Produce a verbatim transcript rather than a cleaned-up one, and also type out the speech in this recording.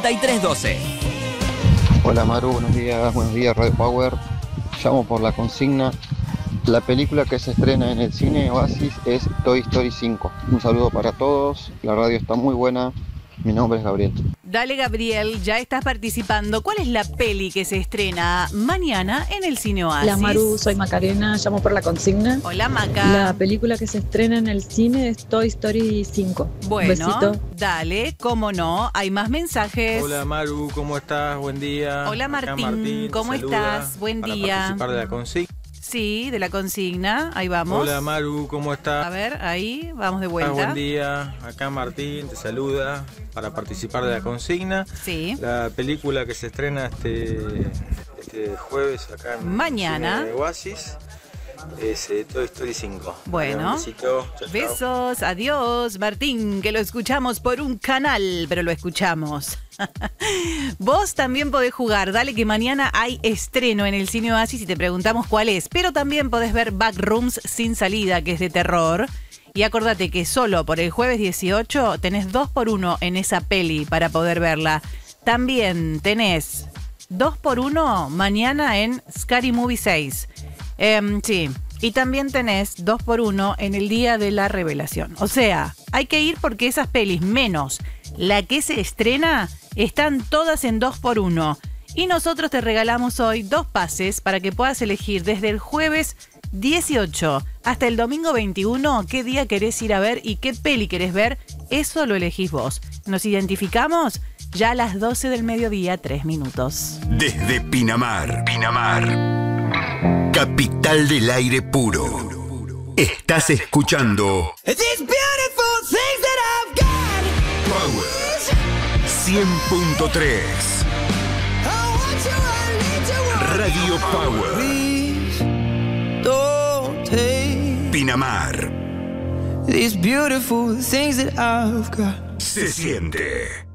y tres doce. Hola Maru, buenos días, buenos días Radio Power. Llamo por la consigna. La película que se estrena en el cine Oasis es Toy Story cinco. Un saludo para todos, la radio está muy buena. Mi nombre es Gabriel. Dale, Gabriel, ya estás participando. ¿Cuál es la peli que se estrena mañana en el cine Oasis? Hola Maru, soy Macarena, llamo por la consigna. Hola Maca. La película que se estrena en el cine es Toy Story cinco. Bueno, besito. Dale, cómo no, hay más mensajes. Hola Maru, ¿cómo estás? Buen día. Hola Acá Martín, Martín ¿cómo saluda estás? Buen para día. participar de la consigna. Sí, de la consigna, ahí vamos. Hola Maru, ¿cómo estás? A ver, ahí, vamos de Ah, vuelta. buen día, acá Martín te saluda para participar de la consigna. Sí. La película que se estrena este, este jueves acá en Mañana. el cine de Oasis es eh, Toy Story cinco. Bueno, un besito. Chao, chao. besos, adiós, Martín, que lo escuchamos por un canal, pero lo escuchamos. Vos también podés jugar, dale que mañana hay estreno en el cine Oasis y te preguntamos cuál es, pero también podés ver Backrooms sin salida, que es de terror. Y acordate que solo por el jueves dieciocho tenés dos por uno en esa peli para poder verla. También tenés dos por uno mañana en Scary Movie seis. Eh, sí, y también tenés dos por uno en el día de la revelación. O sea, hay que ir porque esas pelis menos la que se estrena están todas en dos por uno. Y nosotros te regalamos hoy dos pases para que puedas elegir desde el jueves dieciocho hasta el domingo veintiuno qué día querés ir a ver y qué peli querés ver. Eso lo elegís vos. Nos identificamos ya a las doce del mediodía, tres minutos. Desde Pinamar, Pinamar, capital del aire puro. Estás escuchando Power cien punto tres. Radio Power. Pinamar. Se siente.